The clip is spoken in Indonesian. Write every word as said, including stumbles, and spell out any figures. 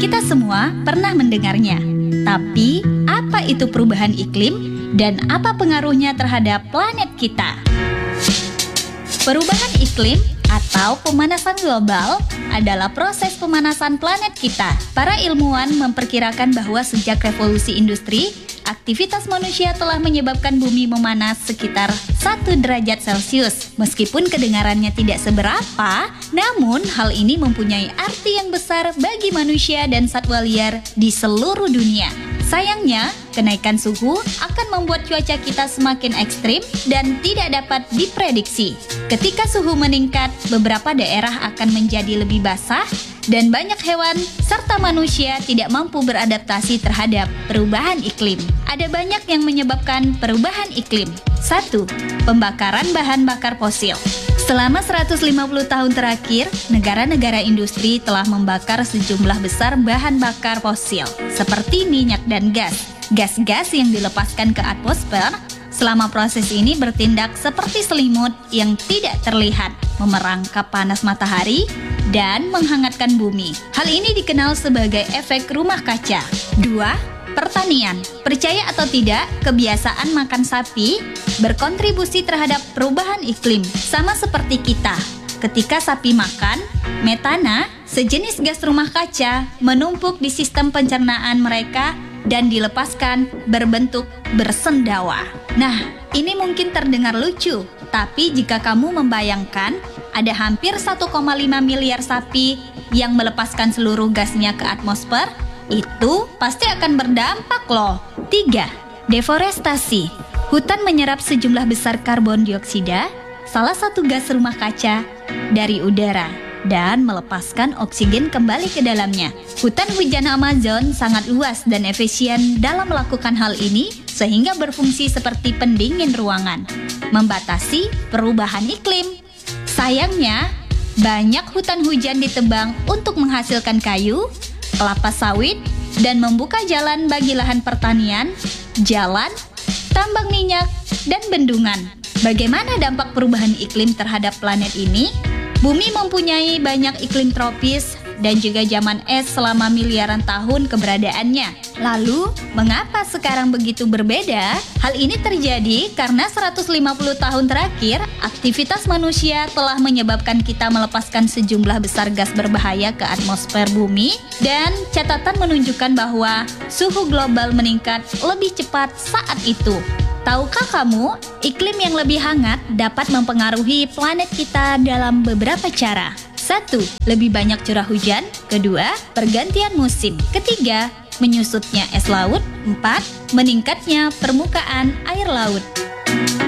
Kita semua pernah mendengarnya. Tapi, apa itu perubahan iklim dan apa pengaruhnya terhadap planet kita? Perubahan iklim atau pemanasan global adalah proses pemanasan planet kita. Para ilmuwan memperkirakan bahwa sejak revolusi industri, aktivitas manusia telah menyebabkan bumi memanas sekitar satu derajat Celcius. Meskipun kedengarannya tidak seberapa, namun hal ini mempunyai arti yang besar bagi manusia dan satwa liar di seluruh dunia. Sayangnya, kenaikan suhu akan membuat cuaca kita semakin ekstrim dan tidak dapat diprediksi. Ketika suhu meningkat, beberapa daerah akan menjadi lebih basah dan banyak hewan serta manusia tidak mampu beradaptasi terhadap perubahan iklim. Ada banyak yang menyebabkan perubahan iklim. Satu. Pembakaran bahan bakar fosil. Selama seratus lima puluh tahun terakhir, negara-negara industri telah membakar sejumlah besar bahan bakar fosil, seperti minyak dan gas. Gas-gas yang dilepaskan ke atmosfer selama proses ini bertindak seperti selimut yang tidak terlihat, memerangkap panas matahari, dan menghangatkan bumi. Hal ini dikenal sebagai efek rumah kaca. Dua. Pertanian. Percaya atau tidak, kebiasaan makan sapi berkontribusi terhadap perubahan iklim, sama seperti kita. Ketika sapi makan, metana, sejenis gas rumah kaca, menumpuk di sistem pencernaan mereka dan dilepaskan berbentuk bersendawa. Nah, ini mungkin terdengar lucu, tapi jika kamu membayangkan ada hampir satu koma lima miliar sapi yang melepaskan seluruh gasnya ke atmosfer, itu pasti akan berdampak loh. Tiga. Deforestasi. Hutan menyerap sejumlah besar karbon dioksida, salah satu gas rumah kaca, dari udara dan melepaskan oksigen kembali ke dalamnya. Hutan hujan Amazon sangat luas dan efisien dalam melakukan hal ini sehingga berfungsi seperti pendingin ruangan, membatasi perubahan iklim. Sayangnya, banyak hutan hujan ditebang untuk menghasilkan kayu, kelapa sawit, dan membuka jalan bagi lahan pertanian, jalan, tambang minyak, dan bendungan. Bagaimana dampak perubahan iklim terhadap planet ini? Bumi mempunyai banyak iklim tropis dan juga zaman es selama miliaran tahun keberadaannya. Lalu, mengapa sekarang begitu berbeda? Hal ini terjadi karena seratus lima puluh tahun terakhir, aktivitas manusia telah menyebabkan kita melepaskan sejumlah besar gas berbahaya ke atmosfer bumi, dan catatan menunjukkan bahwa suhu global meningkat lebih cepat saat itu. Tahukah kamu, iklim yang lebih hangat dapat mempengaruhi planet kita dalam beberapa cara. Satu. Lebih banyak curah hujan. Kedua, pergantian musim. Ketiga, menyusutnya es laut. Empat. Meningkatnya permukaan air laut.